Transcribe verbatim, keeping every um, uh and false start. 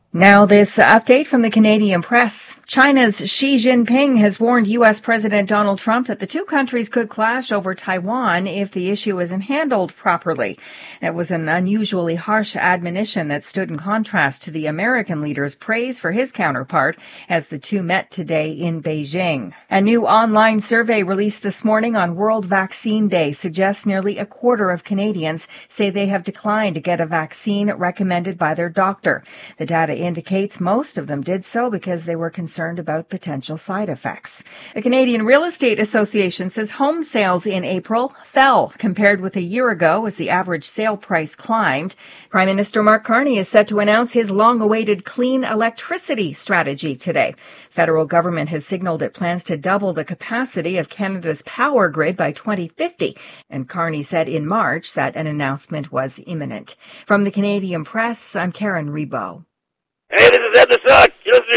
Now this update from the Canadian press. China's Xi Jinping has warned U S. President Donald Trump that the two countries could clash over Taiwan if the issue isn't handled properly. It was an unusually harsh admonition that stood in contrast to the American leader's praise for his counterpart as the two met today in Beijing. A new online survey released this morning on World Vaccine Day suggests nearly a quarter of Canadians say they have declined to get a vaccine recommended by their doctor. The data indicates most of them did so because they were concerned about potential side effects. The Canadian Real Estate Association says home sales in April fell compared with a year ago as the average sale price climbed. Prime Minister Mark Carney is set to announce his long-awaited clean electricity strategy today. Federal government has signaled it plans to double the capacity of Canada's power grid by twenty fifty, and Carney said in March that an announcement was imminent. From the Canadian press, I'm Karen Rebo. Hey, this is Ed the Sock. You're listening